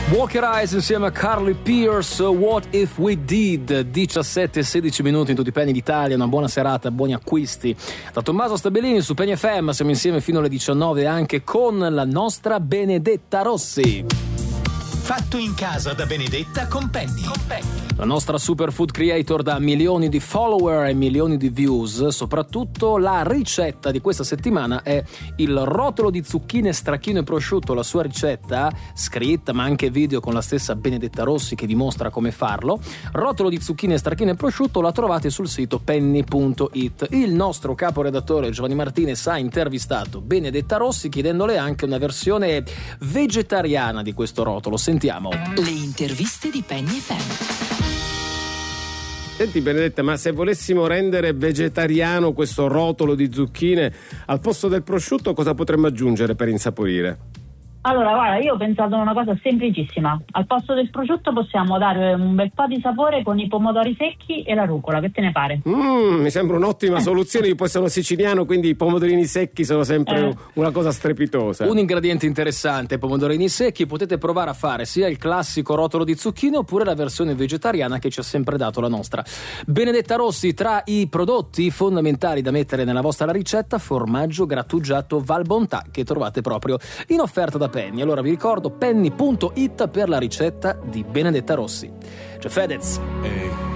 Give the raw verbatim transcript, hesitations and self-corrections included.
Walker Eyes insieme a Carly Pierce, What If We Did, diciassette sedici minuti in tutti i Penny d'Italia. Una buona serata, buoni acquisti da Tommaso Stabellini su Penny F M. Siamo insieme fino alle diciannove anche con la nostra Benedetta Rossi. Fatto in casa da Benedetta con Penny. Con Penny. La nostra superfood creator da milioni di follower e milioni di views. Soprattutto la ricetta di questa settimana è il rotolo di zucchine, stracchino e prosciutto. La sua ricetta, scritta ma anche video con la stessa Benedetta Rossi che vi mostra come farlo. Rotolo di zucchine, stracchino e prosciutto la trovate sul sito penny punto it. Il nostro caporedattore Giovanni Martinez ha intervistato Benedetta Rossi chiedendole anche una versione vegetariana di questo rotolo. Sentiamo. Le interviste di Penny F M. Senti Benedetta, ma se volessimo rendere vegetariano questo rotolo di zucchine, al posto del prosciutto cosa potremmo aggiungere per insaporire? Allora, guarda, io ho pensato a una cosa semplicissima. Al posto del prosciutto possiamo dare un bel po' di sapore con i pomodori secchi e la rucola. Che te ne pare? Mm, mi sembra un'ottima soluzione. Io poi sono siciliano, quindi i pomodorini secchi sono sempre eh. una cosa strepitosa. Un ingrediente interessante, pomodorini secchi. Potete provare a fare sia il classico rotolo di zucchine oppure la versione vegetariana che ci ha sempre dato la nostra Benedetta Rossi. Tra i prodotti fondamentali da mettere nella vostra ricetta, formaggio grattugiato Val Bontà, che trovate proprio in offerta da Penny. Allora vi ricordo penny punto it per la ricetta di Benedetta Rossi. C'è Fedez. Ehi.